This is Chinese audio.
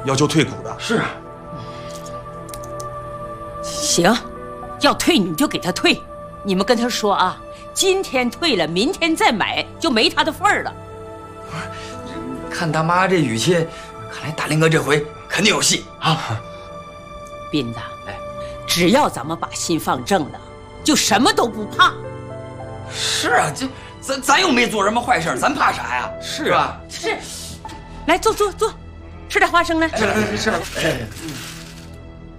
要求退股的。 是啊。 行，要退你就给他退，你们跟他说啊，今天退了，明天再买就没他的份儿了。 看大妈这语气，看来大林哥这回肯定有戏啊！ 斌子，只要咱们把心放正了，就什么都不怕。 是啊，咱又没做什么坏事，咱怕啥呀？ 是啊， 是，来坐，吃点花生来。 是。